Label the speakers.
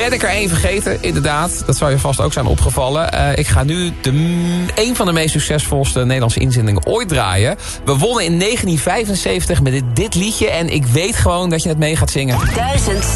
Speaker 1: ben ik er één vergeten, inderdaad. Dat zou je vast ook zijn opgevallen. Ik ga nu een van de meest succesvolste Nederlandse inzendingen ooit draaien. We wonnen in 1975 met dit liedje. En ik weet gewoon dat je het mee gaat zingen.
Speaker 2: 1000